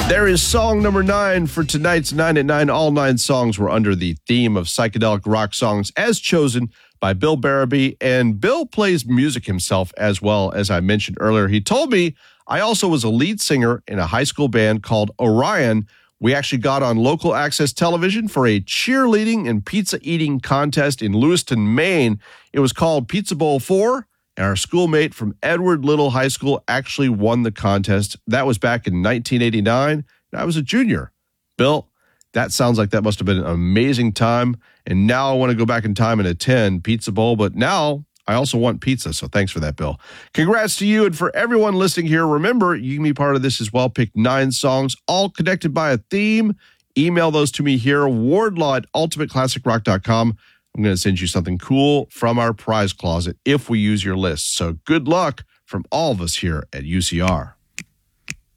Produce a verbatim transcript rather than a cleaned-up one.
There is song number nine for tonight's nine at nine. All nine songs were under the theme of psychedelic rock songs as chosen by Bill Barabee. And Bill plays music himself as well, as I mentioned earlier. He told me I also was a lead singer in a high school band called Orion. We actually got on local access television for a cheerleading and pizza eating contest in Lewiston, Maine. It was called Pizza Bowl four. And our schoolmate from Edward Little High School actually won the contest. That was back in nineteen eighty-nine, and I was a junior. Bill, that sounds like that must have been an amazing time. And now I want to go back in time and attend Pizza Bowl, but now I also want pizza, so thanks for that, Bill. Congrats to you, and for everyone listening here, remember, you can be part of this as well. Pick nine songs, all connected by a theme. Email those to me here, wardlaw at ultimate classic rock dot com. I'm going to send you something cool from our prize closet if we use your list. So good luck from all of us here at U C R.